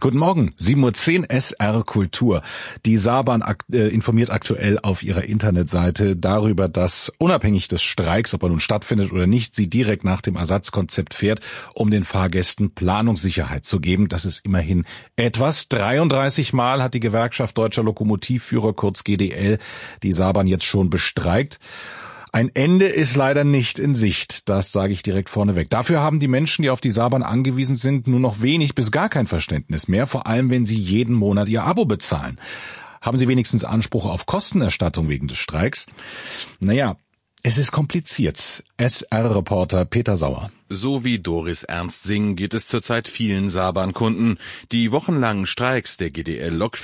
Guten Morgen, 7:10 Uhr SR Kultur. Die Saarbahn informiert aktuell auf ihrer Internetseite darüber, dass unabhängig des Streiks, ob er nun stattfindet oder nicht, sie direkt nach dem Ersatzkonzept fährt, um den Fahrgästen Planungssicherheit zu geben. Das ist immerhin etwas. 33 Mal hat die Gewerkschaft Deutscher Lokomotivführer, kurz GDL, die Saarbahn jetzt schon bestreikt. Ein Ende ist leider nicht in Sicht, das sage ich direkt vorneweg. Dafür haben die Menschen, die auf die Saarbahn angewiesen sind, nur noch wenig bis gar kein Verständnis mehr, vor allem wenn sie jeden Monat ihr Abo bezahlen. Haben sie wenigstens Anspruch auf Kostenerstattung wegen des Streiks? Naja, es ist kompliziert. SR-Reporter Peter Sauer. So wie Doris Ernst-Sing geht es zurzeit vielen Saarbahn-Kunden. Die wochenlangen Streiks der GDL-Lokführer